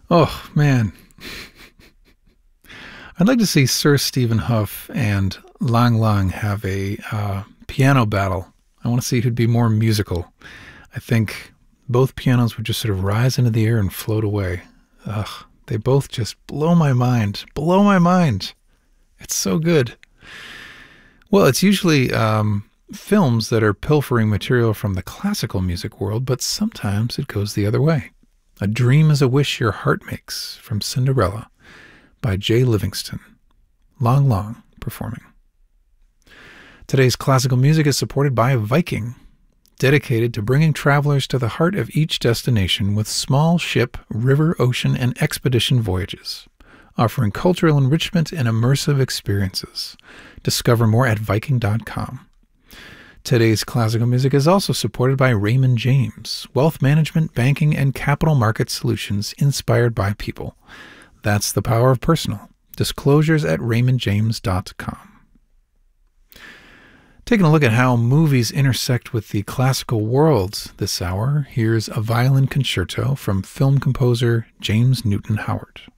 Oh, man. I'd like to see Sir Stephen Huff and Lang Lang have a piano battle. I want to see who'd be more musical. I think both pianos would just sort of rise into the air and float away. Ugh, they both just blow my mind. Blow my mind. It's so good. Well, it's usually films that are pilfering material from the classical music world, but sometimes it goes the other way. A Dream is a Wish Your Heart Makes from Cinderella by Jay Livingston. Lang Lang performing. Today's classical music is supported by Viking, dedicated to bringing travelers to the heart of each destination with small ship, river, ocean, and expedition voyages, offering cultural enrichment and immersive experiences. Discover more at Viking.com. Today's classical music is also supported by Raymond James, wealth management, banking, and capital market solutions inspired by people. That's the power of personal. Disclosures at RaymondJames.com. Taking a look at how movies intersect with the classical world this hour, here's a violin concerto from film composer James Newton Howard.